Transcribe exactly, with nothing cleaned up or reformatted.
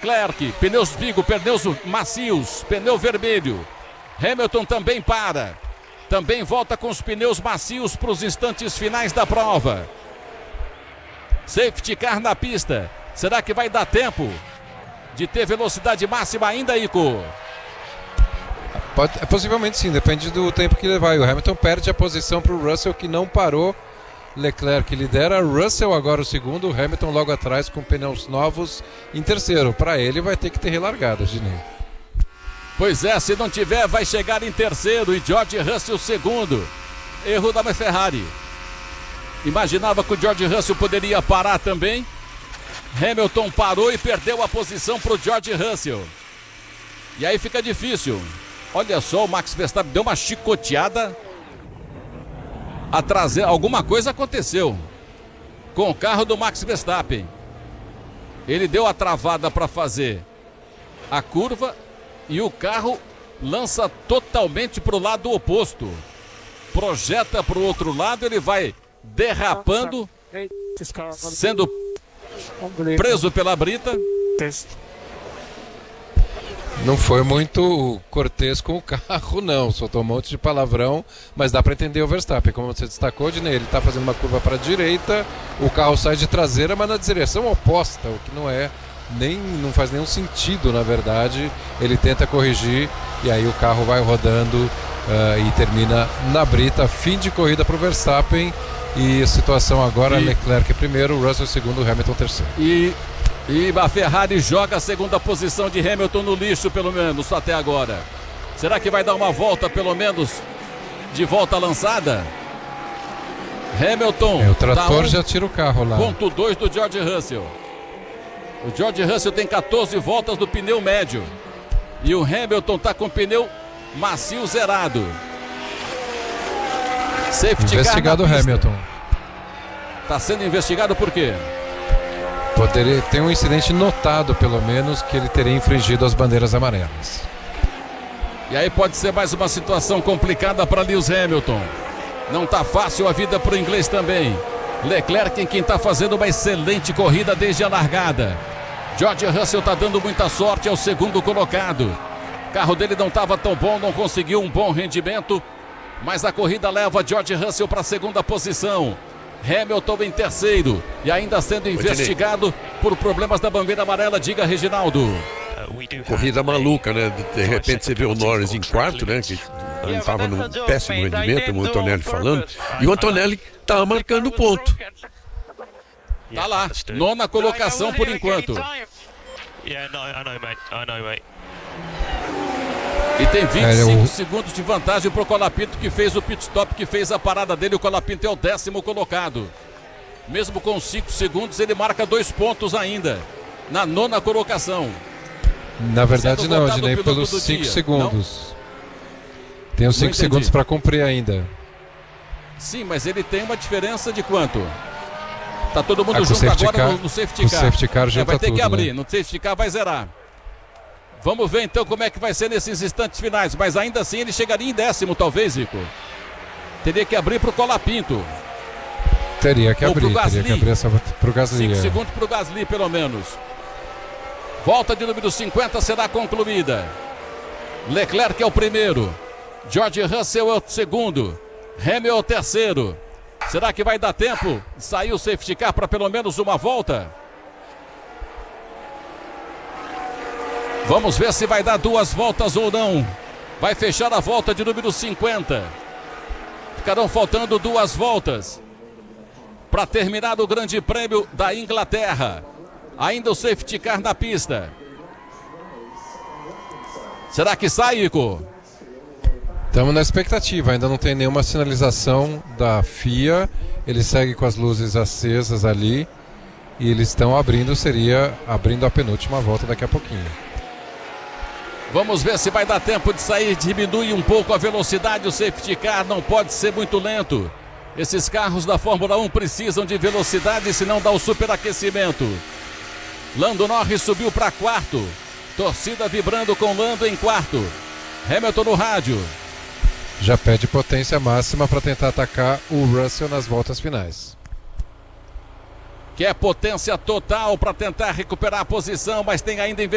Leclerc, pneus Vigo, pneus macios, pneu vermelho. Hamilton também para. Também volta com os pneus macios para os instantes finais da prova. Safety car na pista. Será que vai dar tempo de ter velocidade máxima ainda, Ico? Pode, possivelmente sim, depende do tempo que levar. E o Hamilton perde a posição para o Russell, que não parou. Leclerc lidera, Russell agora o segundo, Hamilton logo atrás com pneus novos em terceiro. Para ele vai ter que ter relargada, Ginei. Pois é, se não tiver vai chegar em terceiro e George Russell segundo. Erro da Ferrari. Imaginava que o George Russell poderia parar também. Hamilton parou e perdeu a posição para o George Russell. E aí fica difícil. Olha só, o Max Verstappen deu uma chicoteada. A trazer, alguma coisa aconteceu com o carro do Max Verstappen. Ele deu a travada para fazer a curva e o carro lança totalmente para o lado oposto. Projeta para o outro lado, ele vai derrapando, sendo preso pela brita. Não foi muito cortês com o carro, não. Soltou um monte de palavrão, mas dá para entender o Verstappen. Como você destacou, Dinei, ele está fazendo uma curva para a direita, o carro sai de traseira, mas na direção oposta, o que não é nem não faz nenhum sentido, na verdade. Ele tenta corrigir e aí o carro vai rodando uh, e termina na brita. Fim de corrida para o Verstappen. E a situação agora, e... Leclerc primeiro, Russell segundo, Hamilton terceiro. E... E a Ferrari joga a segunda posição de Hamilton no lixo, pelo menos, até agora. Será que vai dar uma volta, pelo menos, de volta lançada? Hamilton. É, o trator tá já tira o carro lá. Ponto dois do George Russell. O George Russell tem quatorze voltas do pneu médio. E o Hamilton está com o pneu macio zerado. Safety investigado o Hamilton. Está sendo investigado por quê? Poderia ter um incidente notado, pelo menos, que ele teria infringido as bandeiras amarelas. E aí pode ser mais uma situação complicada para Lewis Hamilton. Não está fácil a vida para o inglês também. Leclerc, quem está fazendo uma excelente corrida desde a largada. George Russell está dando muita sorte, é o segundo colocado. O carro dele não estava tão bom, não conseguiu um bom rendimento, mas a corrida leva George Russell para a segunda posição. Hamilton em terceiro e ainda sendo investigado por problemas da bandeira amarela. Diga, Reginaldo. Corrida maluca, né? De repente você vê o Norris em quarto, né? Que estava num péssimo rendimento, o Antonelli falando. E o Antonelli estava marcando ponto. Tá lá, nona colocação por enquanto. E tem vinte e cinco segundos de vantagem para o Colapinto, que fez o pit stop, que fez a parada dele. O Colapinto é o décimo colocado. Mesmo com cinco segundos, ele marca dois pontos ainda, na nona colocação. Na verdade não, Ednei, pelos cinco segundos. Não? Tem os cinco segundos para cumprir ainda. Sim, mas ele tem uma diferença de quanto? Tá todo mundo ah, junto agora car, no, no safety car. Safety car é, vai ter tudo, que abrir, né? No safety car vai zerar. Vamos ver então como é que vai ser nesses instantes finais. Mas ainda assim ele chegaria em décimo, talvez, Zico. Teria que abrir para o Colapinto. Teria que Ou abrir, teria que abrir essa para o Gasly. cinco é. segundos para o Gasly, pelo menos. Volta de número cinquenta será concluída. Leclerc é o primeiro. George Russell é o segundo. Hamilton é o terceiro. Será que vai dar tempo? Saiu o safety car para pelo menos uma volta? Vamos ver se vai dar duas voltas ou não. Vai fechar a volta de número cinquenta. Ficarão faltando duas voltas para terminar o Grande Prêmio da Inglaterra. Ainda o safety car na pista. Será que sai, Ico? Estamos na expectativa, ainda não tem nenhuma sinalização da F I A. Ele segue com as luzes acesas ali. E eles estão abrindo, seria abrindo a penúltima volta daqui a pouquinho. Vamos ver se vai dar tempo de sair. Diminui um pouco a velocidade. O safety car não pode ser muito lento. Esses carros da Fórmula um precisam de velocidade, senão dá o superaquecimento. Lando Norris subiu para quarto. Torcida vibrando com Lando em quarto. Hamilton no rádio. Já pede potência máxima para tentar atacar o Russell nas voltas finais. Quer potência total para tentar recuperar a posição, mas tem ainda